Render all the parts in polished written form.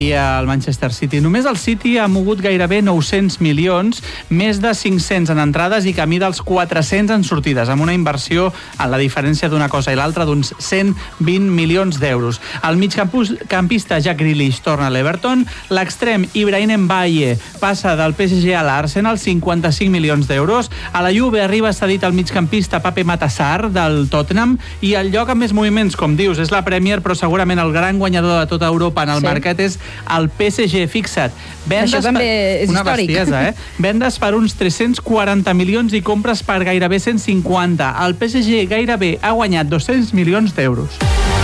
al Manchester City. Només el City ha mogut gairebé 900 milions, més de 500 en entrades i camí dels 400 en sortides, amb una inversió en la diferència d'una cosa i l'altra d'uns 120 milions d'euros. El migcampista Jack Grealish torna a l'Everton, l'extrem Ibrahim Mbaye passa del PSG a l'Arsenal, 55 milions d'euros. A la Juve arriba cedit el migcampista Pape Matar del Tottenham i el lloc amb més moviments, com dius, és la Premier, però segurament el gran guanyador de tota Europa en el mercat és el PSG, fixa't. Això també és una històric. bestiesa, Vendes per uns 340 milions i compres per gairebé 150. El PSG gairebé ha guanyat 200 milions d'euros.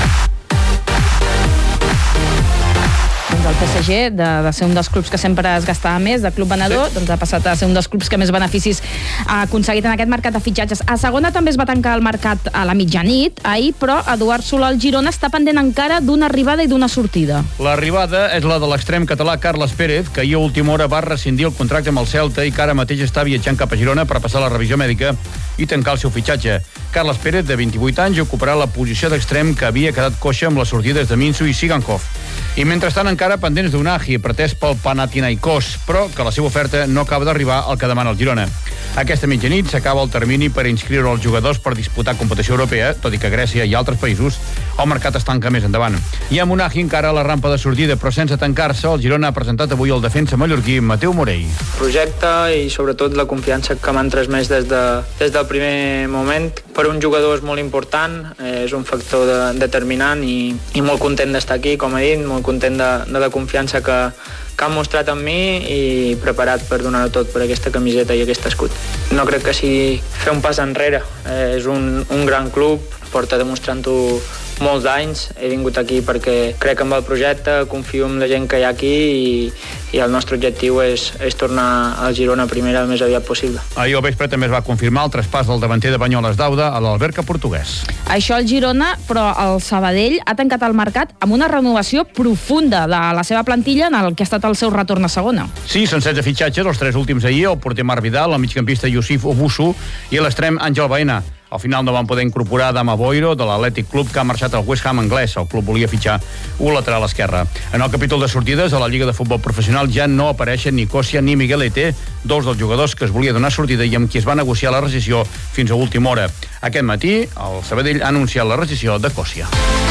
El PSG, de ser un dels clubs que sempre es gastava més, de club venedor, doncs ha passat a ser un dels clubs que més beneficis ha aconseguit en aquest mercat de fitxatges. A segona també es va tancar el mercat a la mitjanit ahir, però Eduard Solà al Girona està pendent encara d'una arribada i d'una sortida. L'arribada és la de l'extrem català Carles Pérez, que ahir a última hora va rescindir el contracte amb el Celta i que ara mateix està viatjant cap a Girona per passar la revisió mèdica i tancar el seu fitxatge. Carles Pérez, de 28 anys, ocuparà la posició d'extrem que havia quedat coixa amb les sortides de Minsu i Sigankov. I mentrestant encara pendents d'Unahi, pretès pel Panathinaikos, però que la seva oferta no acaba d'arribar al que demana el Girona. Aquesta mitjanit s'acaba el termini per inscriure els jugadors per disputar competició europea, tot i que Grècia i altres països el mercat es tanca més endavant. I amb Unahi encara a la rampa de sortida, però sense tancar-se, el Girona ha presentat avui el defensa mallorquí Mateu Morell. Projecte i sobretot la confiança que m'han transmès des del primer moment. Per un jugador és molt important, és un factor determinant i molt content d'estar aquí, com he dit, molt content de la confiança que han mostrat en mi i preparat per donar-ho tot per aquesta camiseta i aquest escut. No crec que sigui fer un pas enrere. És un gran club, porta demostrant-ho molts anys. He vingut aquí perquè crec en el projecte, confio en la gent que hi ha aquí i el nostre objectiu és tornar al Girona a primera el més aviat possible. Ahir al vespre també es va confirmar el traspàs del davanter de Banyoles d'Auda a l'Alberca portuguès. Això el Girona, però el Sabadell ha tancat el mercat amb una renovació profunda de la seva plantilla en el que ha estat el seu retorn a segona. Sí, són 16 fitxatges, els 3 últims ahir, el porter Marc Vidal, el migcampista Youssif Obusu i l'extrem Àngel Baena. Al final no van poder incorporar Adama Boiro, de l'Atlètic Club, que ha marxat al West Ham anglès. El club volia fitxar un lateral esquerre. En el capítol de sortides, a la Lliga de Futbol Professional ja no apareixen ni Còssia ni Miguel Ete, dos dels jugadors que es volia donar sortida i amb qui es va negociar la rescissió fins a última hora. Aquest matí, el Sabadell ha anunciat la rescissió de Còssia.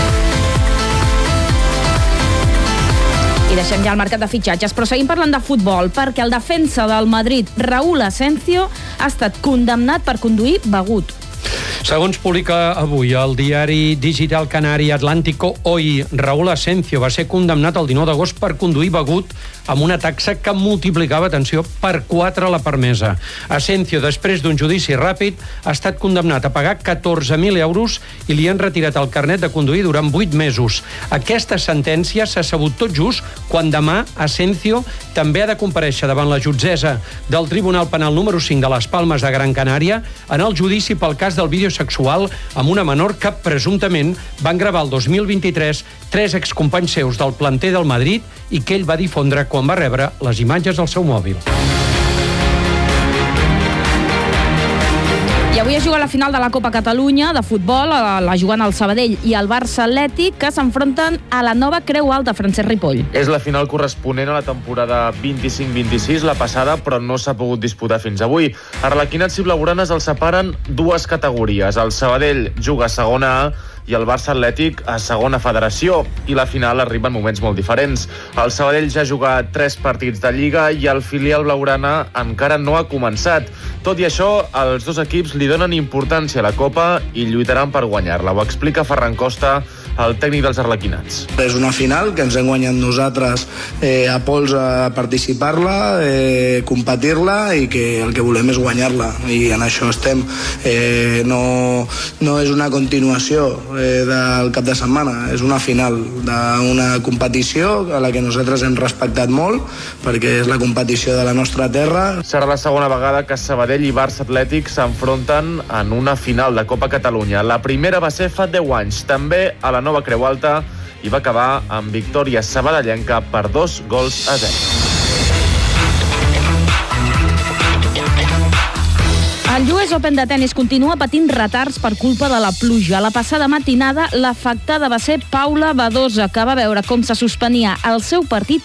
I deixem ja el mercat de fitxatges, però seguim parlant de futbol, perquè el defensa del Madrid, Raúl Asensio, ha estat condemnat per conduir begut. Segons publica avui el diari digital canari Atlántico Hoy, Raúl Asensio va ser condemnat el 19 d'agost per conduir begut amb una taxa que multiplicava, atenció, per 4 la permesa. Asensio, després d'un judici ràpid, ha estat condemnat a pagar 14.000 euros i li han retirat el carnet de conduir durant 8 mesos. Aquesta sentència s'ha sabut tot just quan demà Asensio també ha de comparèixer davant la jutgessa del Tribunal Penal número 5 de les Palmes de Gran Canària en el judici pel cas del vídeo sexual amb una menor que presumptament van gravar el 2023 3 excompanys seus del planter del Madrid i que ell va difondre quan va rebre les imatges al seu mòbil. I avui es juga la final de la Copa Catalunya de futbol, la juguen el Sabadell i el Barça Atlètic, que s'enfronten a la nova Creu Alta, Francesc Ripoll. És la final corresponent a la temporada 25-26, la passada, però no s'ha pogut disputar fins avui. Arlequinats i blaugranes els separen 2 categories. El Sabadell juga a segona A i el Barça Atlètic a segona federació, i la final arriba en moments molt diferents. El Sabadell ja ha jugat 3 partits de Lliga i el filial blaugrana encara no ha començat. Tot i això, els dos equips li donen importància a la Copa i lluitaran per guanyar-la. Ho explica Ferran Costa, el tècnic dels arlequinats. És una final que ens hem guanyat nosaltres a pols a participar-la, competir-la i que el que volem és guanyar-la i en això estem. No és una continuació del cap de setmana, és una final d'una competició a la que nosaltres hem respectat molt perquè és la competició de la nostra terra. Serà la segona vegada que Sabadell i Barça Atlètic s'enfronten en una final de Copa Catalunya. La primera va ser fa 10 anys, també a la nova Creu Alta, i va acabar amb victòria sabadellenca per 2-0. El US Open de tennis continua patint retards per culpa de la pluja. La passada matinada, l'afectada va ser Paula Badosa, que va veure com se suspenia el seu partit